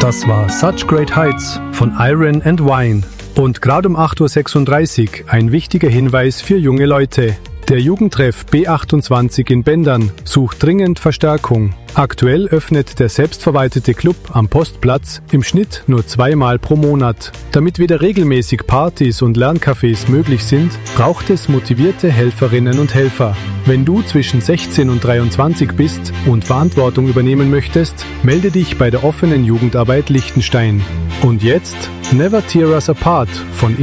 Das war Such Great Heights von Iron and Wine. Und gerade um 8.36 Uhr ein wichtiger Hinweis für junge Leute. Der Jugendtreff B28 in Bendern sucht dringend Verstärkung. Aktuell öffnet der selbstverwaltete Club am Postplatz im Schnitt nur 2-mal pro Monat. Damit wieder regelmäßig Partys und Lerncafés möglich sind, braucht es motivierte Helferinnen und Helfer. Wenn du zwischen 16 und 23 bist und Verantwortung übernehmen möchtest, melde dich bei der offenen Jugendarbeit Liechtenstein. Und jetzt Never Tear Us Apart von